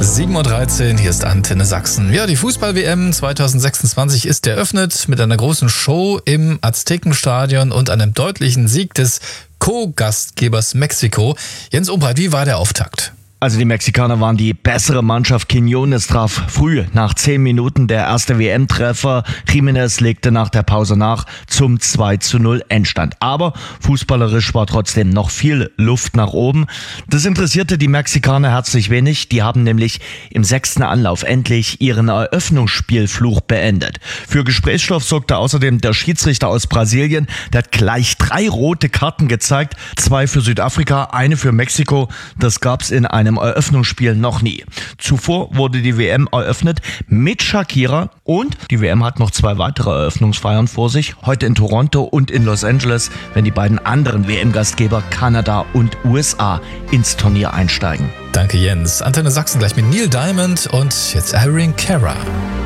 7:13 Uhr, hier ist Antenne Sachsen. Ja, die Fußball-WM 2026 ist eröffnet mit einer großen Show im Aztekenstadion und einem deutlichen Sieg des Co-Gastgebers Mexiko. Jens Umbreit, wie war der Auftakt? Also die Mexikaner waren die bessere Mannschaft. Quiñones traf früh nach 10 Minuten der erste WM-Treffer. Jiménez legte nach der Pause nach zum 2:0 Endstand. Aber fußballerisch war trotzdem noch viel Luft nach oben. Das interessierte die Mexikaner herzlich wenig. Die haben nämlich im 6. Anlauf endlich ihren Eröffnungsspielfluch beendet. Für Gesprächsstoff sorgte außerdem der Schiedsrichter aus Brasilien. Der hat gleich 3 rote Karten gezeigt. 2 für Südafrika, eine für Mexiko. Das gab's in einem Eröffnungsspiel noch nie. Zuvor wurde die WM eröffnet mit Shakira und die WM hat noch 2 weitere Eröffnungsfeiern vor sich. Heute in Toronto und in Los Angeles, wenn die beiden anderen WM-Gastgeber Kanada und USA ins Turnier einsteigen. Danke Jens. Antenne Sachsen gleich mit Neil Diamond und jetzt Irene Cara.